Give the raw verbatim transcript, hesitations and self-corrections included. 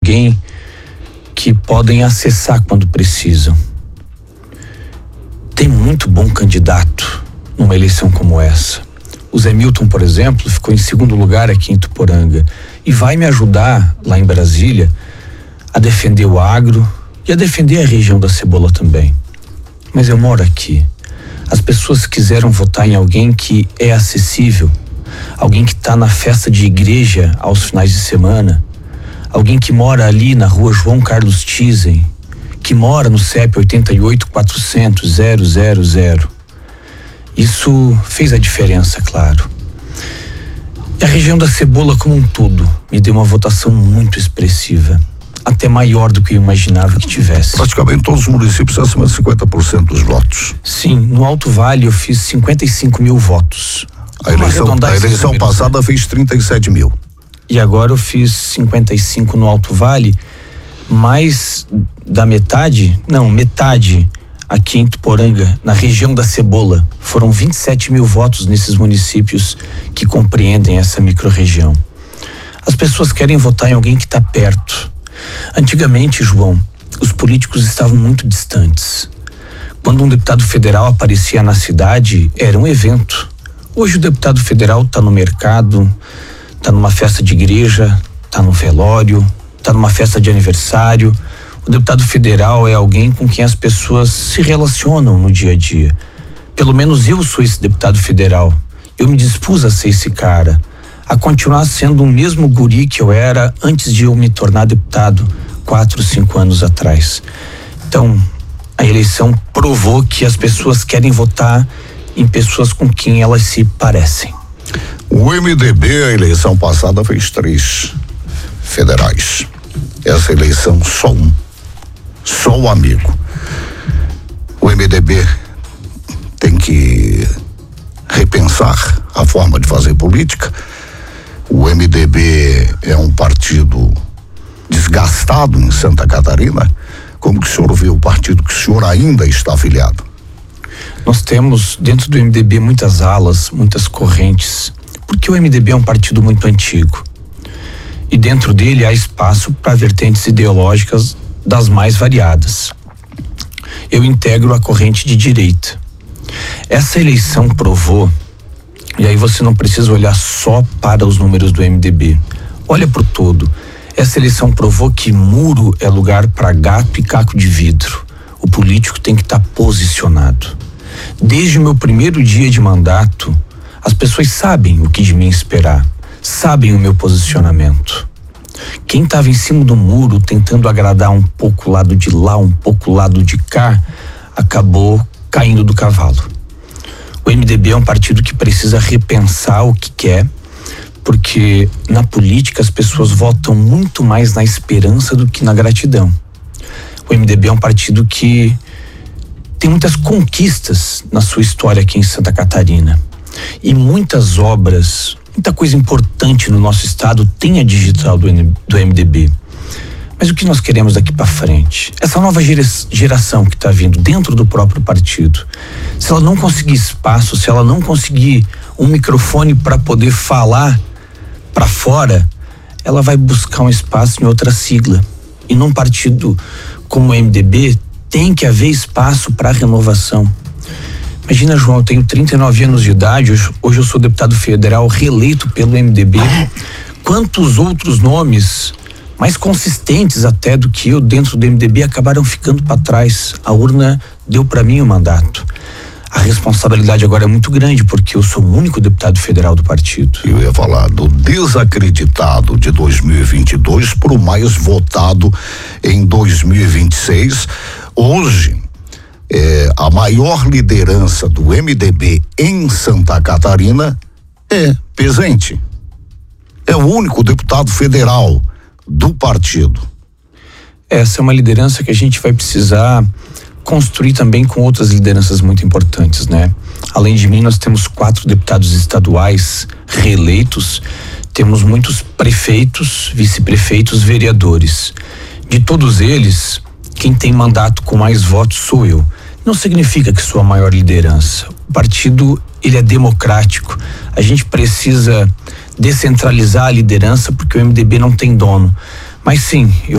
alguém que podem acessar quando precisam. Tem muito bom candidato numa eleição como essa. O Zé Milton, por exemplo, ficou em segundo lugar aqui em Ituporanga e vai me ajudar lá em Brasília a defender o agro e a defender a região da Cebola também. Mas eu moro aqui. As pessoas quiseram votar em alguém que é acessível, alguém que está na festa de igreja aos finais de semana, alguém que mora ali na rua João Carlos Tizen, que mora no C E P oitenta e oito quatrocentos zero zero zero. Isso fez a diferença, claro. E a região da Cebola como um todo me deu uma votação muito expressiva, até maior do que eu imaginava que tivesse. Praticamente todos os municípios acima de cinquenta por cento dos votos. Sim, no Alto Vale eu fiz cinquenta e cinco mil votos. A eleição, a eleição passada fez trinta e sete mil. E agora eu fiz cinquenta e cinco no Alto Vale, mais da metade, não, metade aqui em Ituporanga, na região da Cebola. Foram vinte e sete mil votos nesses municípios que compreendem essa microrregião. As pessoas querem votar em alguém que está perto. Antigamente, João, os políticos estavam muito distantes. Quando um deputado federal aparecia na cidade, era um evento. Hoje o deputado federal está no mercado, está numa festa de igreja, está no velório, está numa festa de aniversário. O deputado federal é alguém com quem as pessoas se relacionam no dia a dia. Pelo menos eu sou esse deputado federal. Eu me dispus a ser esse cara, a continuar sendo o mesmo guri que eu era antes de eu me tornar deputado, quatro, cinco anos atrás. Então, a eleição provou que as pessoas querem votar em pessoas com quem elas se parecem. O M D B, a eleição passada, fez três federais. Essa eleição, só um. Só o amigo. O M D B tem que repensar a forma de fazer política. O M D B é um partido desgastado em Santa Catarina. Como que o senhor vê o partido que o senhor ainda está afiliado? Nós temos dentro do M D B muitas alas, muitas correntes, porque o M D B é um partido muito antigo. E dentro dele há espaço para vertentes ideológicas das mais variadas. Eu integro a corrente de direita. Essa eleição provou, e aí você não precisa olhar só para os números do M D B, olha para o todo. Essa eleição provou que muro é lugar para gato e caco de vidro. O político tem que estar posicionado. Desde o meu primeiro dia de mandato, as pessoas sabem o que de mim esperar, sabem o meu posicionamento. Quem estava em cima do muro tentando agradar um pouco o lado de lá, um pouco o lado de cá, acabou caindo do cavalo. O M D B é um partido que precisa repensar o que quer, porque na política as pessoas votam muito mais na esperança do que na gratidão. O M D B é um partido que tem muitas conquistas na sua história aqui em Santa Catarina e muitas obras, muita coisa importante no nosso estado tem a digital do, do M D B. Mas o que nós queremos daqui para frente? Essa nova gera, geração que está vindo dentro do próprio partido, se ela não conseguir espaço, se ela não conseguir um microfone para poder falar para fora, ela vai buscar um espaço em outra sigla. E num partido como o M D B tem que haver espaço para renovação. Imagina, João, eu tenho trinta e nove anos de idade, hoje, hoje eu sou deputado federal reeleito pelo M D B. Quantos outros nomes mais consistentes até do que eu dentro do M D B acabaram ficando para trás? A urna deu para mim o mandato. A responsabilidade agora é muito grande porque eu sou o único deputado federal do partido. Eu ia falar do desacreditado de dois mil e vinte e dois para o mais votado em dois mil e vinte e seis. Hoje, é, a maior liderança do M D B em Santa Catarina é Pezente. É o único deputado federal do partido. Essa é uma liderança que a gente vai precisar construir também com outras lideranças muito importantes, né? Além de mim, nós temos quatro deputados estaduais reeleitos, temos muitos prefeitos, vice-prefeitos, vereadores. De todos eles, quem tem mandato com mais votos sou eu. Não significa que sou a maior liderança. O partido, ele é democrático. A gente precisa descentralizar a liderança porque o M D B não tem dono. Mas sim, eu